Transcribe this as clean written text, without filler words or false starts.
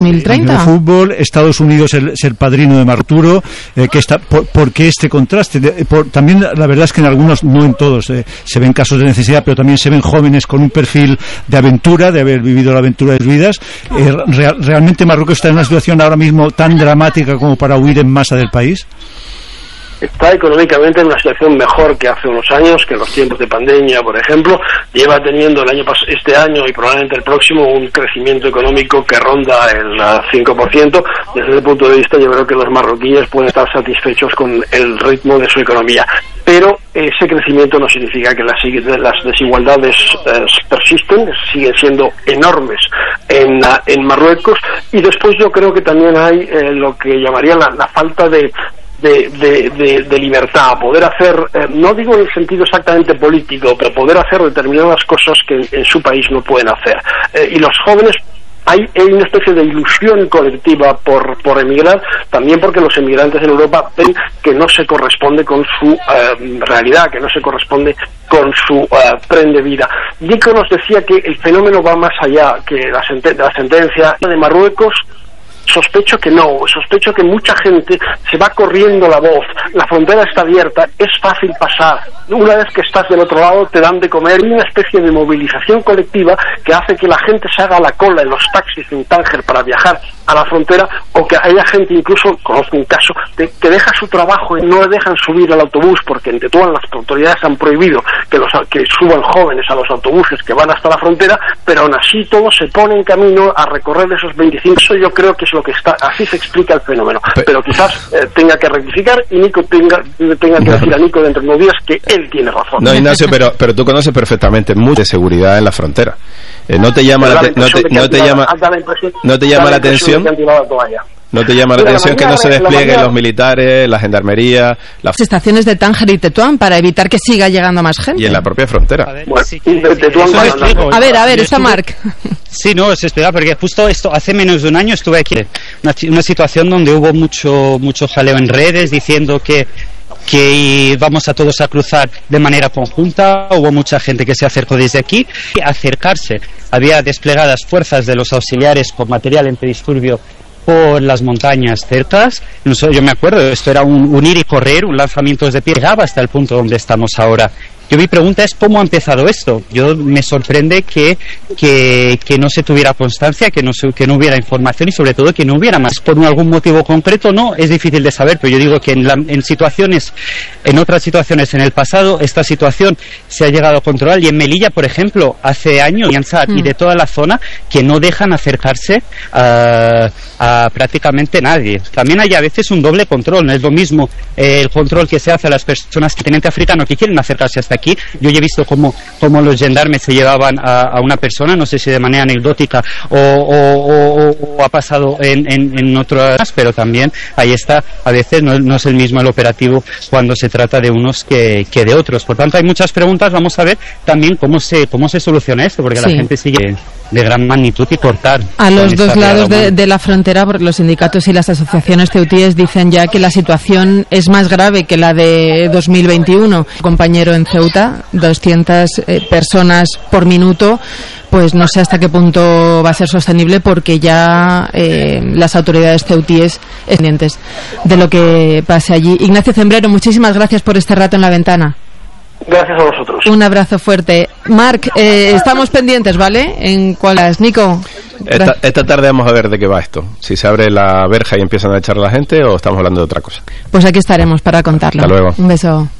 2030. En el fútbol, Estados Unidos es el padrino de Arturo, ¿por qué este contraste? También la verdad es que en algunos, no en todos, se ven casos de necesidad, pero también se ven jóvenes con un perfil de aventura, de haber vivido la aventura de sus vidas. ¿Realmente Marruecos está en una situación ahora mismo tan dramática como para huir en masa del país? Está económicamente en una situación mejor que hace unos años, que en los tiempos de pandemia, por ejemplo. Lleva teniendo este año y probablemente el próximo un crecimiento económico que ronda el 5%. Desde ese punto de vista, yo creo que los marroquíes pueden estar satisfechos con el ritmo de su economía. Pero ese crecimiento no significa que las desigualdades persisten, siguen siendo enormes en Marruecos. Y después yo creo que también hay lo que llamaría la falta de libertad, poder hacer, no digo en el sentido exactamente político, pero poder hacer determinadas cosas que en su país no pueden hacer. Y los jóvenes, hay una especie de ilusión colectiva por emigrar, también porque los emigrantes en Europa ven que no se corresponde con su realidad, que no se corresponde con su tren de vida. Nico nos decía que el fenómeno va más allá que la sentencia de Marruecos. Sospecho que no, sospecho que mucha gente se va corriendo la voz, la frontera está abierta, es fácil pasar, una vez que estás del otro lado te dan de comer, y una especie de movilización colectiva que hace que la gente se haga la cola en los taxis en Tánger para viajar a la frontera, o que haya gente, incluso conozco un caso, que deja su trabajo y no le dejan subir al autobús porque en Tetuán las autoridades han prohibido que suban jóvenes a los autobuses que van hasta la frontera, pero aún así todos se ponen en camino a recorrer esos 25. Eso yo creo que es lo que está, así se explica el fenómeno, pero quizás tenga que rectificar y Nico tenga que decir a Nico dentro de unos días que él tiene razón. No, Ignacio, pero tú conoces perfectamente mucha seguridad en la frontera. ¿No te llama la atención? ¿No te llama la atención que no se desplieguen los militares, la gendarmería, las estaciones de Tánger y Tetuán para evitar que siga llegando más gente? Y en la propia frontera. A ver, está Marc. Sí, no, es explicar, porque justo esto, hace menos de un año estuve aquí, una situación donde hubo mucho jaleo en redes diciendo que íbamos a todos a cruzar de manera conjunta. Hubo mucha gente que se acercó desde aquí a acercarse. Había desplegadas fuerzas de los auxiliares con material antidisturbio por las montañas cercas. Yo me acuerdo, esto era un ir y correr, un lanzamiento de pie, llegaba hasta el punto donde estamos ahora. Mi pregunta es cómo ha empezado esto. Me sorprende que no se tuviera constancia, que no hubiera información y sobre todo que no hubiera más. Por algún motivo concreto no, es difícil de saber, pero yo digo que en otras situaciones en el pasado, esta situación se ha llegado a controlar, y en Melilla, por ejemplo, hace años, y de toda la zona, que no dejan acercarse a prácticamente nadie. También hay a veces un doble control, no es lo mismo el control que se hace a las personas que tienen africano que quieren acercarse hasta aquí. Yo ya he visto cómo los gendarmes se llevaban a una persona, no sé si de manera anecdótica o ha pasado en otras, pero también ahí está, a veces no es el mismo el operativo cuando se trata de unos que de otros. Por tanto, hay muchas preguntas. Vamos a ver también cómo se soluciona esto, porque la gente sigue de gran magnitud y cortar. A los dos lados de la frontera, porque los sindicatos y las asociaciones ceutíes dicen ya que la situación es más grave que la de 2021. Compañero en Ceuta, 200 personas por minuto, pues no sé hasta qué punto va a ser sostenible, porque ya las autoridades ceutíes están pendientes de lo que pase allí. Ignacio Zembrero, muchísimas gracias por este rato en La Ventana. Gracias a vosotros. Un abrazo fuerte. Marc, estamos pendientes, ¿vale? En cuáles, Nico. Esta tarde vamos a ver de qué va esto. Si se abre la verja y empiezan a echar a la gente, o estamos hablando de otra cosa. Pues aquí estaremos para contarlo. Hasta luego. Un beso.